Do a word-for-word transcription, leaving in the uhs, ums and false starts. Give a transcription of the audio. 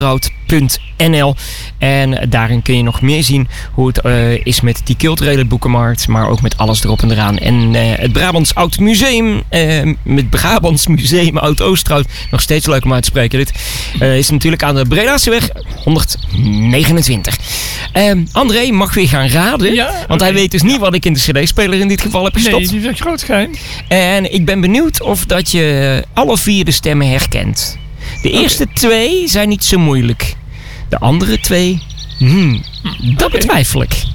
punt n l. En daarin kun je nog meer zien hoe het uh, is met die culturele boekenmarkt, maar ook met alles erop en eraan. En uh, het Brabants Oud Museum, uh, met Brabants Museum Oud-Oosterhout, nog steeds leuk om uit te spreken dit, uh, is natuurlijk aan de Bredaseweg honderdnegenentwintig. Uh, André mag weer gaan raden, ja, want okay. hij weet dus niet wat ik in de cd-speler in dit geval heb gestopt. Nee, die is echt groot geheim. En ik ben benieuwd of dat je alle vier de stemmen herkent. De okay. eerste twee zijn niet zo moeilijk. De andere twee, hmm, dat okay. betwijfel ik.